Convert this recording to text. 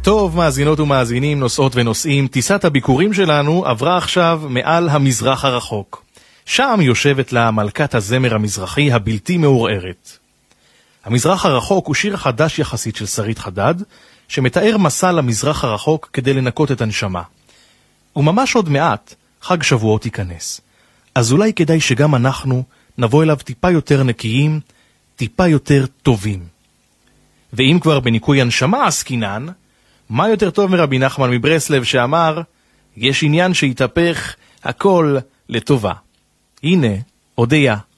טוב, מאזינות ומאזינים, נוסעות ונוסעים, טיסת הביקורים שלנו עברה עכשיו מעל המזרח הרחוק. שם יושבת לה מלכת הזמר המזרחי הבלתי מעורערת. המזרח הרחוק הוא שיר חדש יחסית של שרית חדד, שמתאר מסע למזרח הרחוק כדי לנקות את הנשמה. וממש עוד מעט חג שבועות ייכנס. אז אולי כדאי שגם אנחנו נבוא אליו טיפה יותר נקיים, טיפה יותר טובים. ואם כבר בניקוי הנשמה עסקינן, מה יותר טוב מרבי נחמן מברסלב שאמר, יש עניין שיתהפך הכל לטובה. הנה, הודיה.